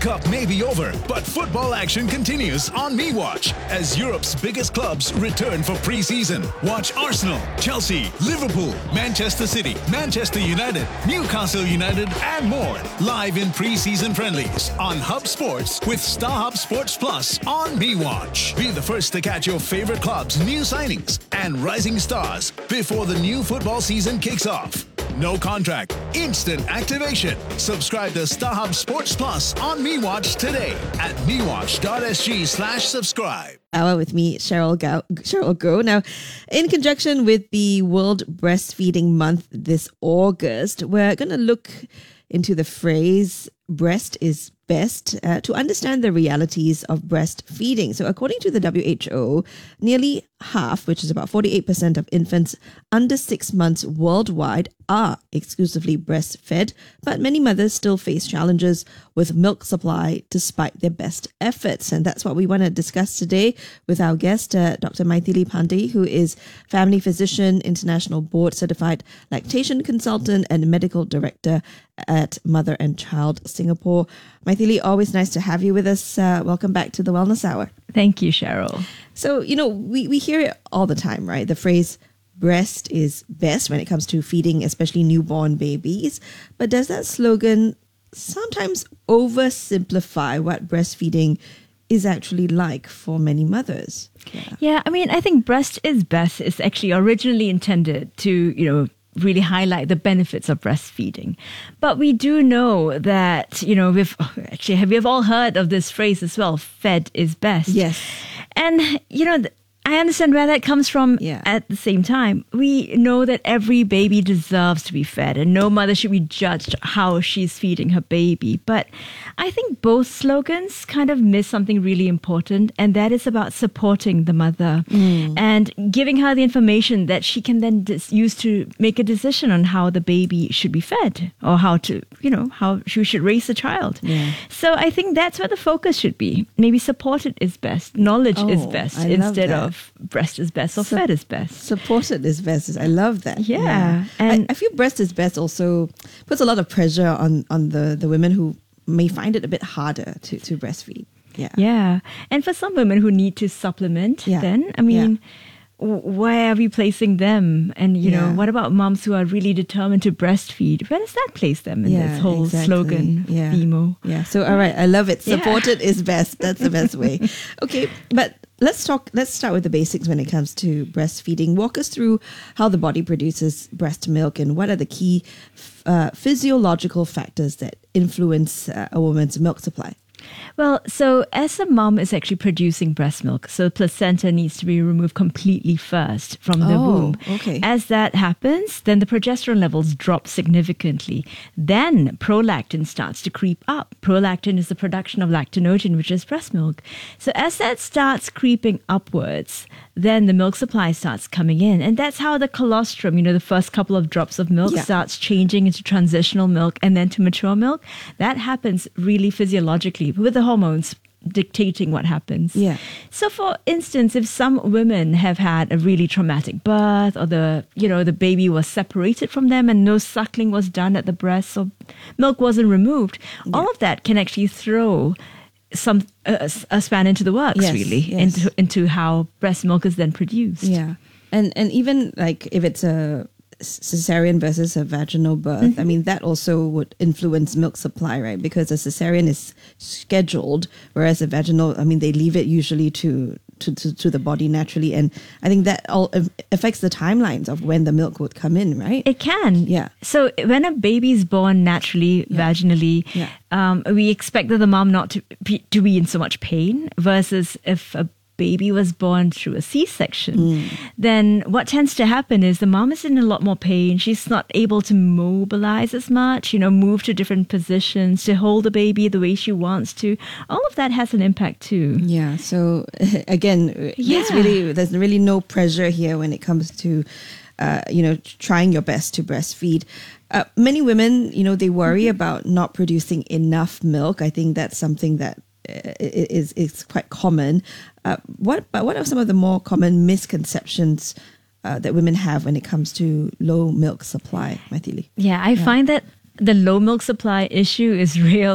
Cup may be over, but football action continues on MeWatch as Europe's biggest clubs return for pre-season. Watch Arsenal, Chelsea, Liverpool, Manchester City, Manchester United, Newcastle United, and more live in pre-season friendlies on Hub Sports with StarHub Sports Plus on MeWatch. Be the first to catch your favorite clubs' new signings and rising stars before the new football season kicks off. No contract, instant activation. Subscribe to StarHub Sports Plus on MeWatch today at mewatch.sg/subscribe. Hour with me, Cheryl Goh. Now, in conjunction with the World Breastfeeding Month this August, we're going to look into the phrase breast is best to understand the realities of breastfeeding. So according to the WHO, nearly half, which is about 48% of infants under 6 months worldwide are exclusively breastfed, but many mothers still face challenges with milk supply despite their best efforts. And that's what we want to discuss today with our guest, Dr. Maithili Pandey, who is family physician, international board certified lactation consultant and medical director at Mother and Child Singapore. Maithili, always nice to have you with us. Welcome back to the Wellness Hour. Thank you, Cheryl. So, we hear it all the time, right? The phrase breast is best when it comes to feeding, especially newborn babies. But does that slogan sometimes oversimplify what breastfeeding is actually like for many mothers? Yeah, I think breast is best is actually originally intended to, really highlight the benefits of breastfeeding. But we do know that, we've all heard of this phrase as well, fed is best. Yes. And, I understand where that comes from. At the same time, we know that every baby deserves to be fed and no mother should be judged how she's feeding her baby. But I think both slogans kind of miss something really important, and that is about supporting the mother and giving her the information that she can then use to make a decision on how the baby should be fed or how she should raise the child. Yeah. So I think that's where the focus should be. Maybe supported is best, knowledge is best instead of breast is best or fed is best. Supported is best. I love that. Yeah. And I feel breast is best also puts a lot of pressure on the women who may find it a bit harder to breastfeed. Yeah. And for some women who need to supplement, where are we placing them? And, what about moms who are really determined to breastfeed? Where does that place them in this whole slogan, themo? Yeah. So, all right. I love it. Supported is best. That's the best way. Okay. But let's start with the basics when it comes to breastfeeding. Walk us through how the body produces breast milk and what are the key physiological factors that influence a woman's milk supply. Well, so as a mom is actually producing breast milk, so the placenta needs to be removed completely first from the womb. Okay. As that happens, then the progesterone levels drop significantly. Then prolactin starts to creep up. Prolactin is the production of lactinogen, which is breast milk. So as that starts creeping upwards, then the milk supply starts coming in. And that's how the colostrum, the first couple of drops of milk starts changing into transitional milk and then to mature milk. That happens really physiologically with the hormones dictating what happens. Yeah. So for instance, if some women have had a really traumatic birth or the baby was separated from them and no suckling was done at the breast or milk wasn't removed, all of that can actually throw some a span into the works, into how breast milk is then produced. Yeah. And even like if it's a cesarean versus a vaginal birth, that also would influence milk supply, right? Because a cesarean is scheduled, whereas a vaginal, they leave it usually to the body naturally. And I think that all affects the timelines of when the milk would come in, right? It can. Yeah. So when a baby is born naturally, vaginally, we expect that the mom not to be in so much pain versus if a baby was born through a C-section, then what tends to happen is the mom is in a lot more pain. She's not able to mobilize as much, move to different positions, to hold the baby the way she wants to. All of that has an impact too. Yeah. So again, there's really no pressure here when it comes to, trying your best to breastfeed. Many women, they worry about not producing enough milk. I think that's something that is quite common. What are some of the more common misconceptions that women have when it comes to low milk supply, Maithili? I find that the low milk supply issue is real